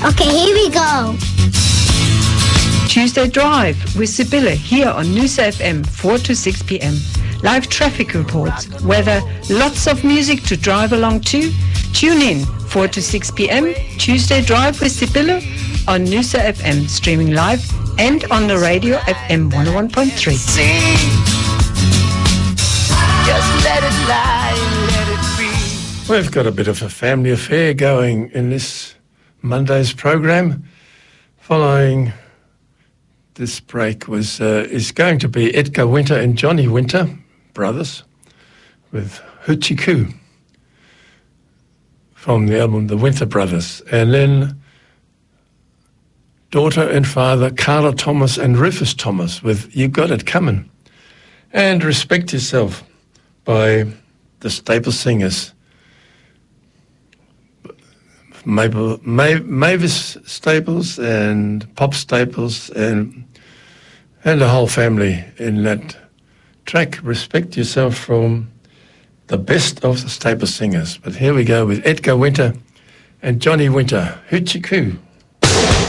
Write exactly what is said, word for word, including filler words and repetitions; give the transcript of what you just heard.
Okay, here we go. Tuesday Drive with Sibylle here on Noosa F M, four to six p.m. Live traffic reports, weather, lots of music to drive along to. Tune in, four to six p.m. Tuesday Drive with Sibylle on Noosa F M, streaming live and on the radio F M one oh one point three. Just let it lie, let it be. We've got a bit of a family affair going in this Monday's program. Following this break was uh, is going to be Edgar Winter and Johnny Winter, brothers, with Hoochie Coo from the album The Winter Brothers. And then daughter and father Carla Thomas and Rufus Thomas with You Got It Comin'. And Respect Yourself by the Staple Singers. Mabel, Ma- Mavis Staples and Pop Staples and and the whole family in that track, Respect Yourself, from the best of the Staple Singers. But here we go with Edgar Winter and Johnny Winter, Hoochie Coo.